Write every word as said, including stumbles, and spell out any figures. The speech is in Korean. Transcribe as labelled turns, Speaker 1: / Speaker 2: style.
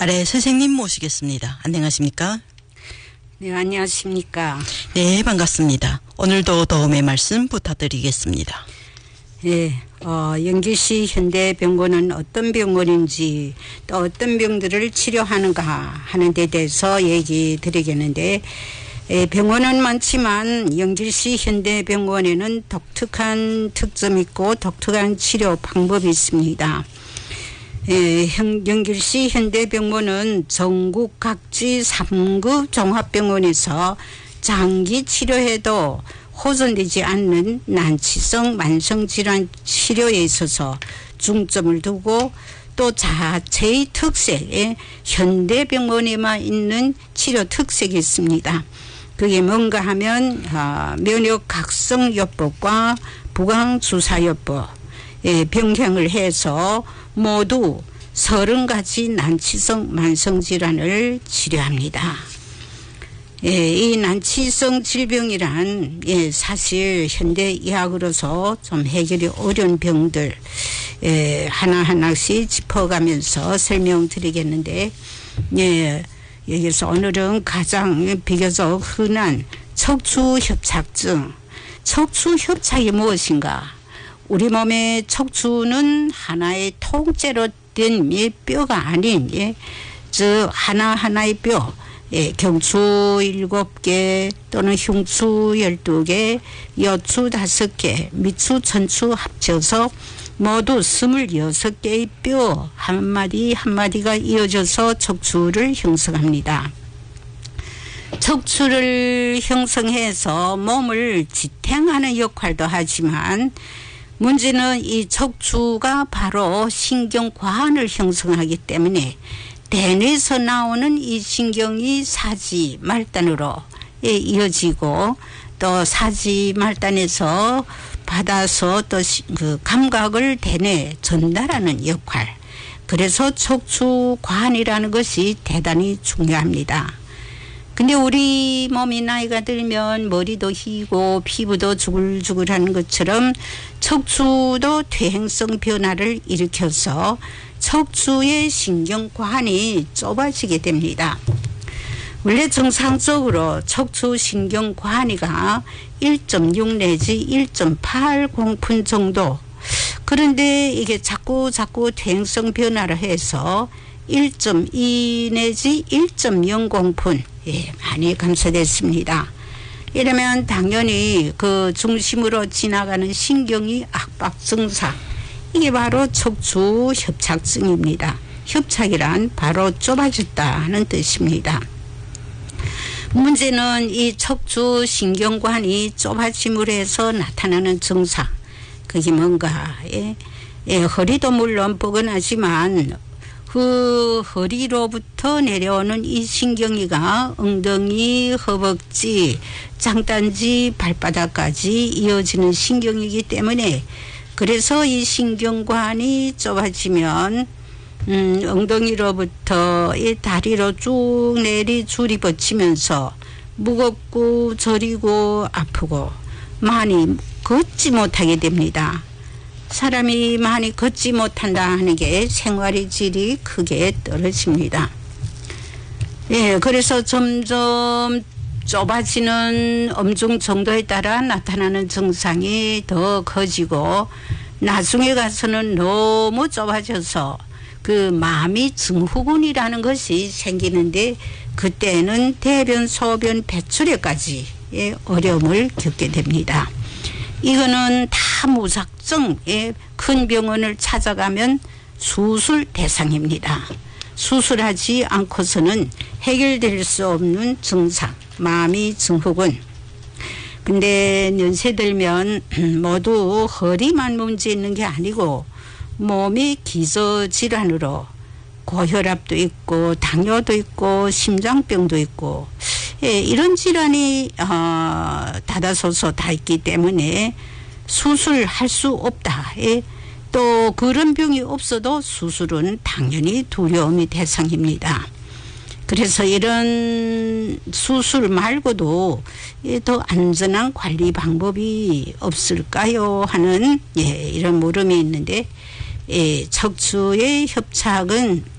Speaker 1: 아래 선생님 모시겠습니다. 안녕하십니까?
Speaker 2: 네, 안녕하십니까?
Speaker 1: 네, 반갑습니다. 오늘도 도움의 말씀 부탁드리겠습니다.
Speaker 2: 네, 어, 영주시 현대병원은 어떤 병원인지 또 어떤 병들을 치료하는가 하는 데 대해서 얘기 드리겠는데, 예, 병원은 많지만 영주시 현대병원에는 독특한 특점이 있고 독특한 치료 방법이 있습니다. 예, 영주시 현대병원은 전국 각지 삼 급 종합병원에서 장기 치료해도 호전되지 않는 난치성 만성질환 치료에 있어서 중점을 두고 또 자체의 특색에 현대병원에만 있는 치료 특색이 있습니다. 그게 뭔가 하면 어, 면역각성요법과 부강주사요법 예, 병행을 해서 모두 서른 가지 난치성 만성질환을 치료합니다. 예, 이 난치성 질병이란 예, 사실 현대의학으로서 좀 해결이 어려운 병들 예, 하나하나씩 짚어가면서 설명드리겠는데, 예, 여기서 오늘은 가장 비교적 흔한 척추협착증. 척추협착이 무엇인가? 우리 몸의 척추는 하나의 통째로 된 뼈가 아닌, 예, 즉 하나하나의 뼈, 예, 경추 일곱 개 또는 흉추 열두 개, 여추 다섯 개, 밑추 천추 합쳐서 모두 스물여섯 개의 뼈 한마디 한마디가 이어져서 척추를 형성합니다. 척추를 형성해서 몸을 지탱하는 역할도 하지만 문제는 이 척추가 바로 신경관을 형성하기 때문에 대뇌에서 나오는 이 신경이 사지 말단으로 이어지고 또 사지 말단에서 받아서 또 그 감각을 대뇌에 전달하는 역할. 그래서 척추관이라는 것이 대단히 중요합니다. 근데 우리 몸이 나이가 들면 머리도 휘고 피부도 주글주글하는 것처럼 척추도 퇴행성 변화를 일으켜서 척추의 신경관이 좁아지게 됩니다. 원래 정상적으로 척추 신경관이가 일 점 육 내지 일 점 팔 공분 정도. 그런데 이게 자꾸 자꾸 퇴행성 변화를 해서 일 점 이 내지 일 점 영 공분 예, 많이 감소됐습니다. 이러면 당연히 그 중심으로 지나가는 신경이 압박 증상. 이게 바로 척추 협착증입니다. 협착이란 바로 좁아졌다는 뜻입니다. 문제는 이 척추 신경관이 좁아짐으로 해서 나타나는 증상. 그게 뭔가, 예, 예, 허리도 물론 뻐근하지만 그 허리로부터 내려오는 이 신경이가 엉덩이, 허벅지, 장단지, 발바닥까지 이어지는 신경이기 때문에 그래서 이 신경관이 좁아지면 음, 엉덩이로부터 이 다리로 쭉 내리 줄이 뻗치면서 무겁고 저리고 아프고 많이 걷지 못하게 됩니다. 사람이 많이 걷지 못한다 하는 게 생활의 질이 크게 떨어집니다. 예, 그래서 점점 좁아지는 엄중 정도에 따라 나타나는 증상이 더 커지고 나중에 가서는 너무 좁아져서 그 마미 증후군이라는 것이 생기는데 그때는 대변, 소변 배출에까지 어려움을 겪게 됩니다. 이거는 다 무작정의 큰 병원을 찾아가면 수술 대상입니다. 수술하지 않고서는 해결될 수 없는 증상, 마미 증후군. 근데 연세 들면 모두 허리만 문제 있는 게 아니고 몸이 기저질환으로 고혈압도 있고 당뇨도 있고 심장병도 있고 예, 이런 질환이 어, 다다소소 다 있기 때문에 수술할 수 없다. 예, 또 그런 병이 없어도 수술은 당연히 두려움의 대상입니다. 그래서 이런 수술 말고도 더 안전한 관리 방법이 없을까요 하는 예, 이런 물음이 있는데 예, 척추의 협착은